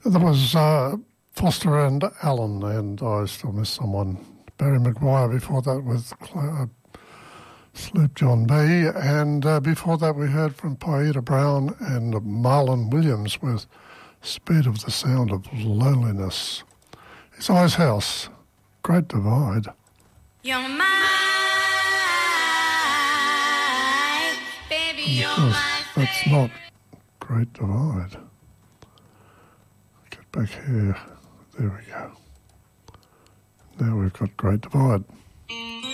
That was Foster and Allen, and I Still Miss Someone. Barry Maguire before that with Sloop John B. And before that we heard from Paida Brown and Marlon Williams with Speed of the Sound of Loneliness. It's Ice House, Great Divide. You're mine, baby, you're mine. That's not Great Divide. Get back here. There we go. Now we've got Great Divide.